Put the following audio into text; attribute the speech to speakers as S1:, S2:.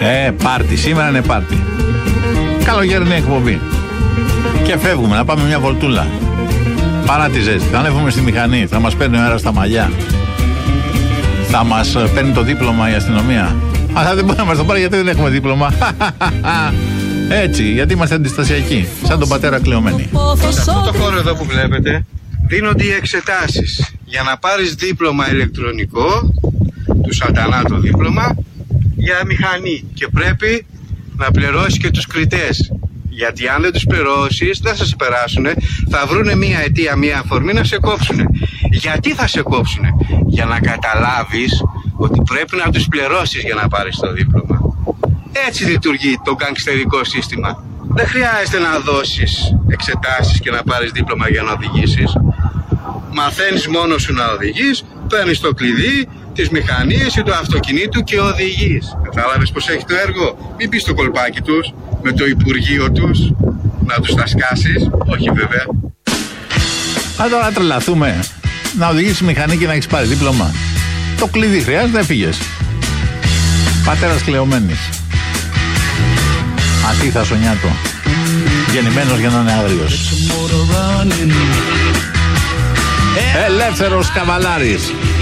S1: Πάρτι. Σήμερα είναι πάρτι. Καλοκαιρινή εκπομπή. Και φεύγουμε να πάμε μια βολτούλα. Παρά τη ζέστη. Θα ανέβουμε στη μηχανή. Θα μας παίρνει ο αέρας στα μαλλιά. Θα μας παίρνει το δίπλωμα η αστυνομία. Αλλά δεν μπορεί να μας το πάρει γιατί δεν έχουμε δίπλωμα. Έτσι, γιατί είμαστε αντιστασιακοί. Σαν τον πατέρα κλεωμένοι.
S2: Σε αυτό το χώρο εδώ που βλέπετε δίνονται οι εξετάσεις. Για να πάρεις δίπλωμα ηλεκτρονικό, του σατανά το δίπλωμα, για μηχανή. Και πρέπει να πληρώσεις και τους κριτές. Γιατί αν δεν τους πληρώσεις, δεν θα σε περάσουνε. Θα βρούνε μία αιτία, μία αφορμή να σε κόψουνε. Γιατί θα σε κόψουνε? Για να καταλάβεις ότι πρέπει να τους πληρώσεις για να πάρεις το δίπλωμα. Έτσι λειτουργεί το γκανγκστερικό σύστημα. Δεν χρειάζεται να δώσεις εξετάσεις και να πάρεις δίπλωμα για να οδηγήσεις. Μαθαίνεις μόνος σου να οδηγείς, παίρνεις το κλειδί της μηχανής ή του αυτοκινήτου και οδηγείς. Κατάλαβες πως έχει το έργο? Μην πεις το κολπάκι τους, με το Υπουργείο τους, να τους τα σκάσεις. Όχι βέβαια.
S1: Αν τώρα τρελαθούμε να οδηγήσεις μηχανή και να έχεις πάρει δίπλωμα. Το κλειδί χρειάζεται, έφυγες. Πατέρας κλεωμένης. Ατίθας ο Νιάτο. Γεννημένος για να είναι άγριος. Ελεύθερος καβαλάρης.